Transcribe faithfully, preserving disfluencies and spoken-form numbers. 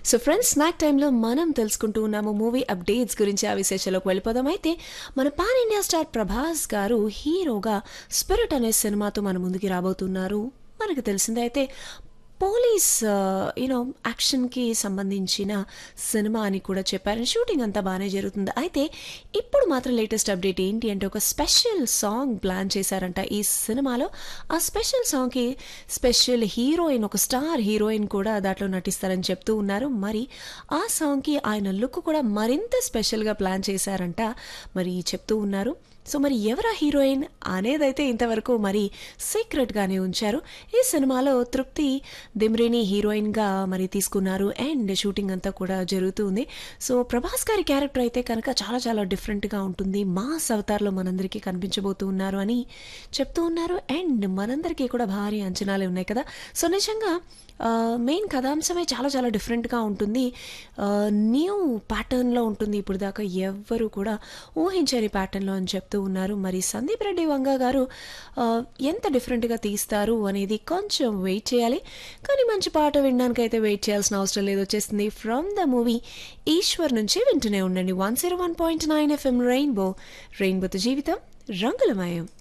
So friends, snack టైంలో మనం తెలుసుకుంటూ ఉన్నాము మూవీ అప్డేట్స్ గురించి. ఆ విశేషాలకు వెళ్ళిపోదాం. అయితే మన పాన్ ఇండియా స్టార్ ప్రభాస్ గారు హీరోగా స్పిరిట్ అనే సినిమాతో మన ముందుకి రాబోతున్నారు. మనకు తెలిసిందే. అయితే పోలీస్ యూనో యాక్షన్కి సంబంధించిన సినిమా అని కూడా చెప్పారు. షూటింగ్ అంతా బాగానే జరుగుతుంది. అయితే ఇప్పుడు మాత్రం లేటెస్ట్ అప్డేట్ ఏంటి అంటే, ఒక స్పెషల్ సాంగ్ ప్లాన్ చేశారంట ఈ సినిమాలో. ఆ స్పెషల్ సాంగ్కి స్పెషల్ హీరోయిన్, ఒక స్టార్ హీరోయిన్ కూడా దాంట్లో నటిస్తారని చెప్తూ ఉన్నారు. మరి ఆ సాంగ్కి ఆయన లుక్ కూడా మరింత స్పెషల్గా ప్లాన్ చేశారంట మరి చెప్తూ ఉన్నారు. సో మరి ఎవరా హీరోయిన్ అనేదైతే ఇంతవరకు మరి సీక్రెట్గానే ఉంచారు. ఈ సినిమాలో తృప్తి దిమ్రేని హీరోయిన్గా మరి తీసుకున్నారు. అండ్ షూటింగ్ అంతా కూడా జరుగుతుంది. సో ప్రభాస్ గారి క్యారెక్టర్ అయితే కనుక చాలా చాలా డిఫరెంట్గా ఉంటుంది. మాస్ అవతార్లో మనందరికీ కనిపించబోతూ ఉన్నారు అని చెప్తూ ఉన్నారు. అండ్ మనందరికీ కూడా భారీ అంచనాలే ఉన్నాయి కదా. సో నిజంగా మెయిన్ కథాంశమే చాలా చాలా డిఫరెంట్గా ఉంటుంది. న్యూ ప్యాటర్న్లో ఉంటుంది. ఇప్పుడు దాకా ఎవ్వరు కూడా ఊహించని ప్యాటర్న్లో అని చెప్తూ ఉన్నారు. మరి సందీప్ రెడ్డి వంగ గారు ఎంత డిఫరెంట్గా తీస్తారు అనేది కొంచెం వెయిట్ చేయాలి. కానీ మంచి పాట వినడానికి అయితే వెయిట్ చేయాల్సిన అవసరం లేదు. వచ్చేస్తుంది ఫ్రమ్ ద మూవీ ఈశ్వర్ నుంచి. వింటూనే ఉండండి one zero one point nine FM rainbow. రెయిన్బోతో జీవితం రంగులమయం.